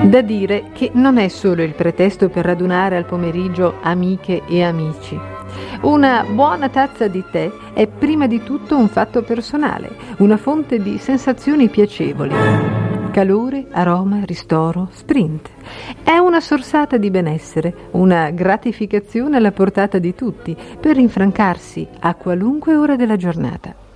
Da dire che non è solo il pretesto per radunare al pomeriggio amiche e amici. Una buona tazza di tè è prima di tutto un fatto personale, una fonte di sensazioni piacevoli. Calore, aroma, ristoro, sprint. È una sorsata di benessere, una gratificazione alla portata di tutti, per rinfrancarsi a qualunque ora della giornata.